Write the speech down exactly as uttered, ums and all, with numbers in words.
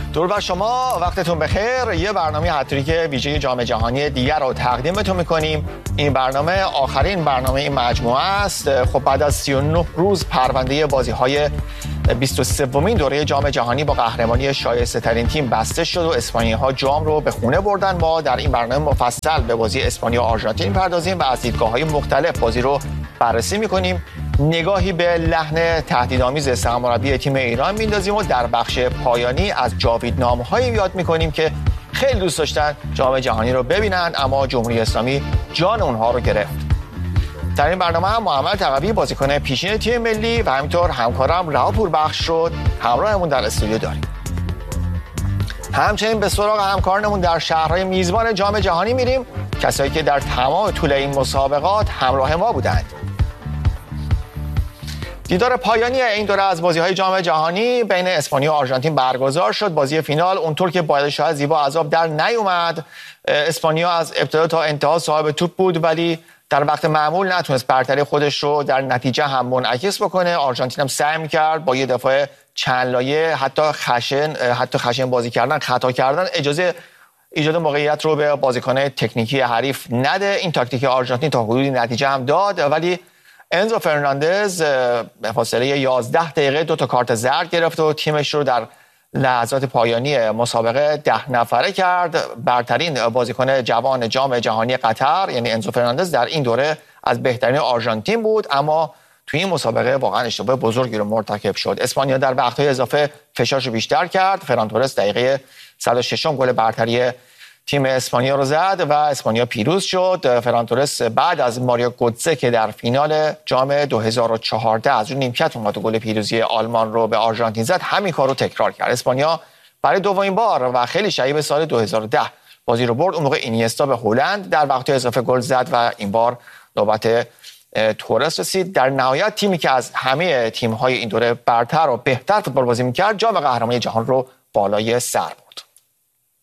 درود بر شما، وقتتون بخیر. یه برنامه هتریک ویژه جام جهانی دیگر رو تقدیم بهتون می‌کنیم. این برنامه آخرین برنامه این مجموعه است. خب بعد از سی و نه روز پرونده بازی‌های بیست و سومین دوره جام جهانی با قهرمانی شایسته‌ترین تیم بسته شد و اسپانیایی‌ها جام رو به خونه بردن. ما در این برنامه مفصل به بازی اسپانیا و آرژانتین پردازیم و از دیدگاه‌های مختلف بازی رو بررسی می‌کنیم. نگاهی به لحن تهدیدآمیز سرمربی تیم ایران میندازیم و در بخش پایانی از جاویدنامه‌هایی یاد می‌کنیم که خیلی دوست داشتن جام جهانی رو ببینن اما جمهوری اسلامی جان اونها رو گرفت. در این برنامه هم محمد تقوی بازیکن پیشین تیم ملی و همینطور همکارم رها پوربخش رو همراهمون در استودیو داریم. همچنین به سراغ همکارانمون در شهرهای میزبان جام جهانی میریم، کسایی که در تمام طول این مسابقات همراه ما بودند. دیدار پایانی این دوره از بازی‌های جام جهانی بین اسپانیا و آرژانتین برگزار شد. بازی فینال اونطور که باید شاید زیبا عذاب در نیومد. اسپانیا از ابتدا تا انتها صاحب توپ بود ولی در وقت معمول نتونست برتری خودش رو در نتیجه هم منعکس بکنه. آرژانتین هم سعی می‌کرد با یه دفاع چند لایه حتی خشن حتی خشن بازی کردن، خطا کردن، اجازه ایجاد موقعیت رو به بازیکن تکنیکی حریف نده. این تاکتیک آرژانتین تا حدودی نتیجه هم داد ولی انزو فرناندز به فاصله یازده دقیقه دو تا کارت زرد گرفت و تیمش رو در لحظات پایانی مسابقه ده نفره کرد. برترین بازیکن جوان جام جهانی قطر یعنی انزو فرناندز در این دوره از بهترین آرژانتین بود اما توی این مسابقه واقعا اشتباه بزرگی رو مرتکب شد. اسپانیا در وقت‌های اضافه فشارش رو بیشتر کرد. فران تورس دقیقه صد و شش گل برتری تیم اسپانیا رو زد و اسپانیا پیروز شد. فران تورس بعد از ماریو گوتزه که در فینال جام دو هزار و چهارده از اون نیمکت اومد و گل پیروزی آلمان رو به آرژانتین زد، همین کار رو تکرار کرد. اسپانیا برای دومین بار و خیلی شایع سال دو هزار و ده بازی رو برد. اون موقع اینیستا به هلند در وقت اضافه گل زد و این بار نوبت تورس رسید. در نهایت تیمی که از همه تیم‌های این دوره برتر و بهتر فوتبال بازی می‌کرد جام قهرمانی جهان رو بالای سر برد.